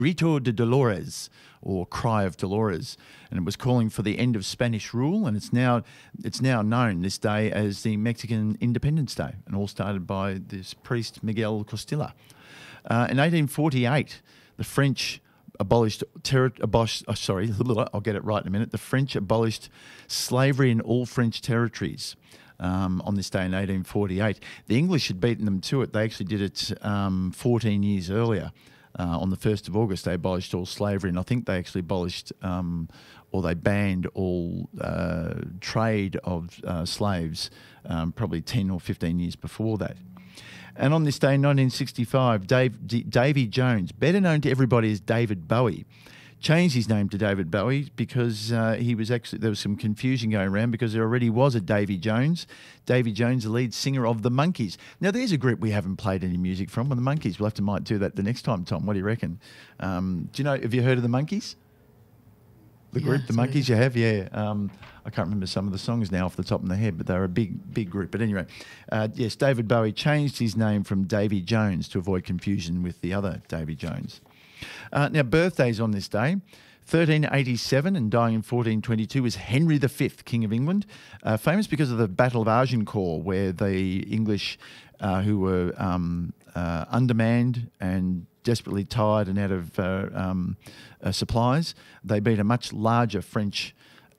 Grito de Dolores, or Cry of Dolores, and it was calling for the end of Spanish rule, and it's now known this day as the Mexican Independence Day, and all started by this priest Miguel Costilla. In 1848, the French abolished I'll get it right in a minute. The French abolished slavery in all French territories. On this day in 1848. The English had beaten them to it. They actually did it 14 years earlier. On the 1st of August, they abolished all slavery, and I think they actually abolished or they banned all trade of slaves probably 10 or 15 years before that. And on this day in 1965, Davy Jones, better known to everybody as David Bowie, changed his name to David Bowie because there was some confusion going around because there already was a Davy Jones. Davy Jones, the lead singer of the Monkees. Now, there's a group we haven't played any music from, the Monkees. We'll might do that the next time, Tom. What do you reckon? Have you heard of the Monkees? The group, the Monkees, you have? Yeah. I can't remember some of the songs now off the top of my head, but they're a big group. But anyway, yes, David Bowie changed his name from Davy Jones to avoid confusion with the other Davy Jones. Now, birthdays on this day. 1387 and dying in 1422 is Henry V, King of England, famous because of the Battle of Agincourt, where the English, who were undermanned and desperately tired and out of supplies, they beat a much larger French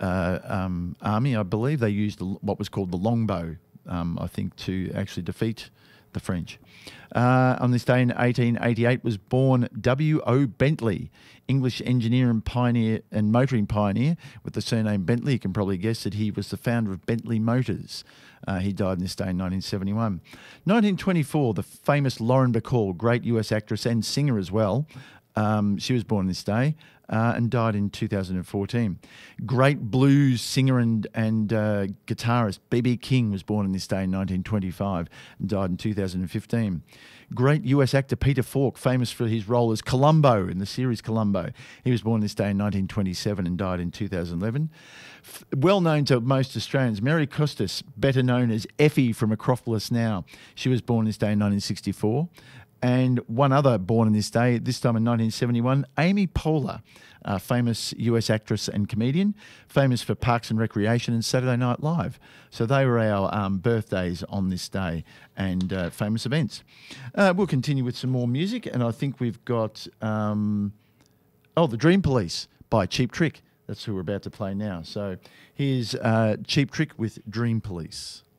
army. I believe they used what was called the longbow, I think, to actually defeat the French. On this day in 1888 was born W.O. Bentley, English engineer and pioneer and motoring pioneer with the surname Bentley. You can probably guess that he was the founder of Bentley Motors. He died on this day in 1971. 1924, the famous Lauren Bacall, great US actress and singer as well. She was born this day and died in 2014. Great blues singer and guitarist B.B. King was born on this day in 1925 and died in 2015. Great US actor Peter Falk, famous for his role as Columbo in the series Columbo. He was born this day in 1927 and died in 2011. Well known to most Australians, Mary Custis, better known as Effie from Acropolis Now. She was born this day in 1964. And one other born in this day, this time in 1971, Amy Poehler, famous US actress and comedian, famous for Parks and Recreation and Saturday Night Live. So they were our birthdays on this day and famous events. We'll continue with some more music, and I think we've got, The Dream Police by Cheap Trick. That's who we're about to play now. So here's Cheap Trick with Dream Police.